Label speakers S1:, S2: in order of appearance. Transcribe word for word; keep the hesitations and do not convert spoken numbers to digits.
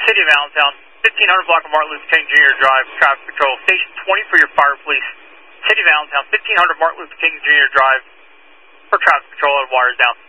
S1: City of Allentown, fifteen hundred block of Martin Luther King Junior Drive, traffic control. Station twenty for your fire police. City of Allentown, fifteen hundred Martin Luther King Junior Drive for traffic control and wires down.